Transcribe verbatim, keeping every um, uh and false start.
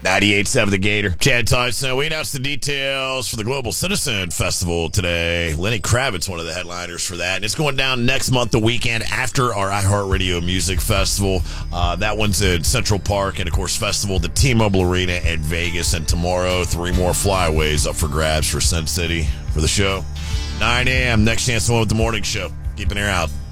ninety-eight point seven The Gator. Chad Tyson. We announced the details for the Global Citizen Festival today. Lenny Kravitz, one of the headliners for that. And it's going down next month, the weekend after our iHeartRadio Music Festival. Uh, that one's in Central Park and, of course, Festival, the T-Mobile Arena in Vegas. And tomorrow, three more flyaways up for grabs for Sin City for the show. nine a.m. Next chance to win with the morning show. Keep an ear out.